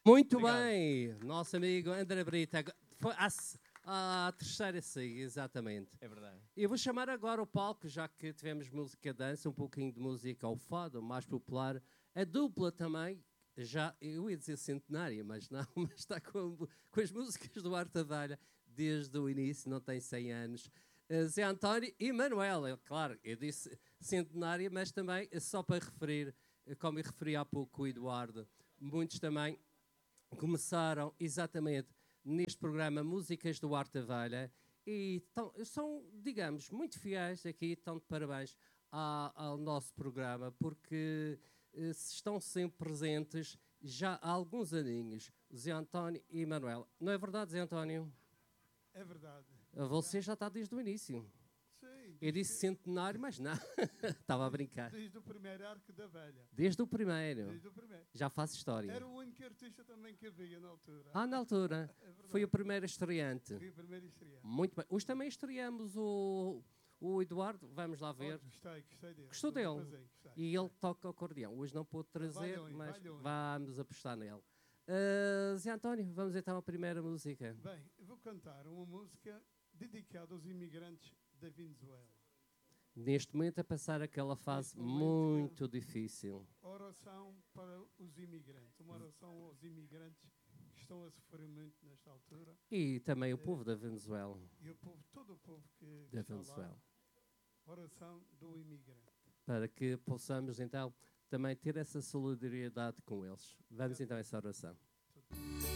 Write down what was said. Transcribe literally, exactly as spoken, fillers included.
Muito Obrigado. bem, nosso amigo André Brito. Foi a, a terceira sim, exatamente. É verdade. Eu vou chamar agora o palco, já que tivemos música dança, um pouquinho de música ao fado, mais popular. A dupla também, já, eu ia dizer centenária, mas não, mas está com, com as músicas do Arte Velha desde o início, não tem cem anos. Uh, Zé António e Manuel, claro, eu disse centenária, mas também só para referir, como eu referi há pouco o Eduardo, muitos também começaram exatamente neste programa Músicas do Arte Velha e tão, são, digamos, muito fiéis aqui, estão de parabéns a, ao nosso programa, porque eh, estão sempre presentes já há alguns aninhos, Zé António e Manuel. Não é verdade, Zé António? É verdade. Você já está desde o início. Sim. Eu disse centenário, mas não, estava a brincar. Desde o primeiro arco da velha. Desde o primeiro. Desde o primeiro. Já faz história. Era o único artista também que havia na altura. Ah, na altura. É Foi o primeiro estreante. Foi o primeiro estreante. Muito bem. Hoje também estreamos o, o Eduardo. Vamos lá ver. Oh, gostei, gostei dele. Gostou dele? Gostei, gostei. E ele toca o acordeão. Hoje não pôde trazer, Vai longe, mas vai longe. vamos apostar nele. Uh, Zé António, vamos então à primeira música. Bem, eu vou cantar uma música dedicada aos imigrantes da Venezuela. Neste momento a passar aquela fase muito difícil. Oração para os imigrantes. Uma oração aos imigrantes que estão a sofrer muito nesta altura. E também o povo da Venezuela. E o povo, todo o povo que, que Da está Venezuela. lá. Oração do imigrante. Para que possamos então também ter essa solidariedade com eles. Vamos então a essa oração.